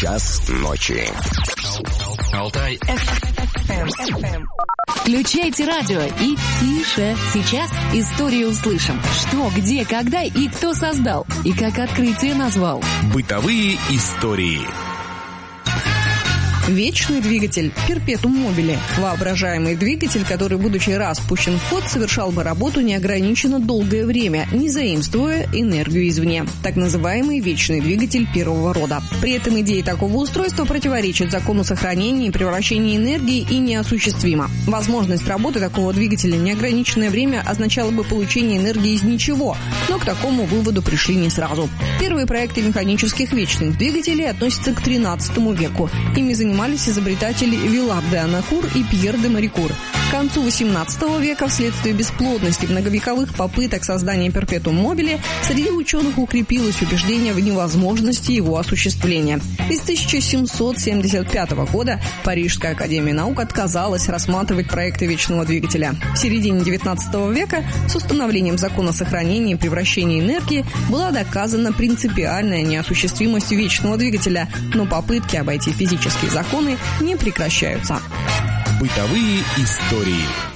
Час ночи. Алтай. Включайте радио и тише. Сейчас историю услышим. Что, где, когда и кто создал. И как открытие назвал. Бытовые истории. Вечный двигатель перпетум мобиле. Воображаемый двигатель, который, будучи раз пущен в ход, совершал бы работу неограниченно долгое время, не заимствуя энергию извне. Так называемый вечный двигатель первого рода. При этом идея такого устройства противоречит закону сохранения и превращения энергии и неосуществима. Возможность работы такого двигателя неограниченное время означала бы получение энергии из ничего, но к такому выводу пришли не сразу. Первые проекты механических вечных двигателей относятся к XIII веку. Ими занимались изобретатели Вилар де Анакур и Пьер де Марикур. К концу XVIII века вследствие бесплодности многовековых попыток создания перпетум мобиле среди ученых укрепилось убеждение в невозможности его осуществления. И с 1775 года Парижская академия наук отказалась рассматривать проекты вечного двигателя. В середине XIX века с установлением закона сохранения и превращения энергии была доказана принципиальная неосуществимость вечного двигателя, но попытки обойти физические законы не прекращаются. Бытовые истории.